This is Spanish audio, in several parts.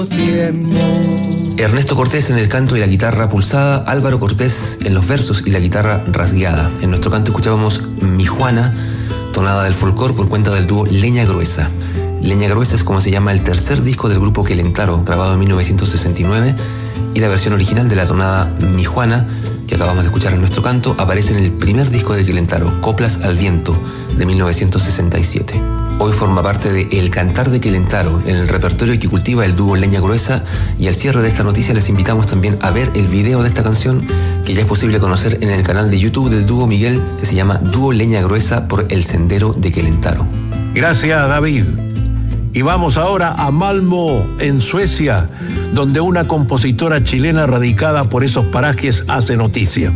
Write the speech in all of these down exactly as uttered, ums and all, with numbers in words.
tanto tiempo. Ernesto Cortés en el canto y la guitarra pulsada, Álvaro Cortés en los versos y la guitarra rasgueada. En nuestro canto escuchábamos Mi Juana, tonada del folclore por cuenta del dúo Leña Gruesa. Leña Gruesa es como se llama el tercer disco del grupo Quelentaro, grabado en mil novecientos sesenta y nueve, y la versión original de la tonada Mi Juana, que acabamos de escuchar en nuestro canto, aparece en el primer disco de Quelentaro, Coplas al Viento, de mil novecientos sesenta y siete. Hoy forma parte de El Cantar de Quelentaro, en el repertorio que cultiva el dúo Leña Gruesa, y al cierre de esta noticia les invitamos también a ver el video de esta canción, que ya es posible conocer en el canal de YouTube del dúo Miguel, que se llama Dúo Leña Gruesa por El Sendero de Quelentaro. Gracias, David. Y vamos ahora a Malmö, en Suecia, donde una compositora chilena radicada por esos parajes hace noticia.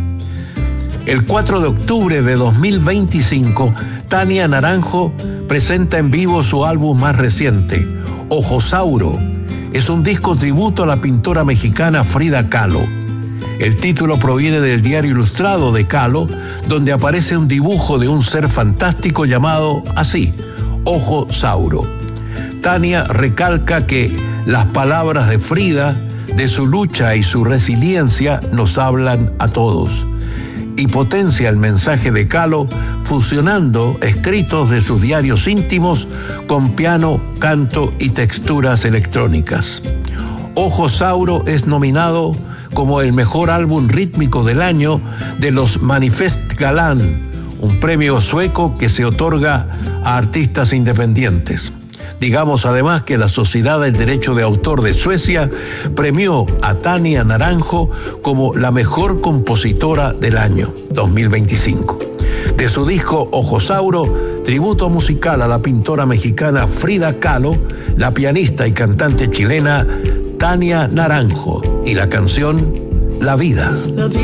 El cuatro de octubre de dos mil veinticinco, Tania Naranjo presenta en vivo su álbum más reciente, Ojosauro. Es un disco tributo a la pintora mexicana Frida Kahlo. El título proviene del diario ilustrado de Kahlo, donde aparece un dibujo de un ser fantástico llamado así, Ojosauro. Tania recalca que las palabras de Frida, de su lucha y su resiliencia, nos hablan a todos, y potencia el mensaje de Kahlo fusionando escritos de sus diarios íntimos con piano, canto y texturas electrónicas. Ojosauro es nominado como el mejor álbum rítmico del año de los Manifestgalan, un premio sueco que se otorga a artistas independientes. Digamos además que la Sociedad del Derecho de Autor de Suecia premió a Tania Naranjo como la mejor compositora del año dos mil veinticinco. De su disco Ojosauro, tributo musical a la pintora mexicana Frida Kahlo, la pianista y cantante chilena Tania Naranjo y la canción La Vida.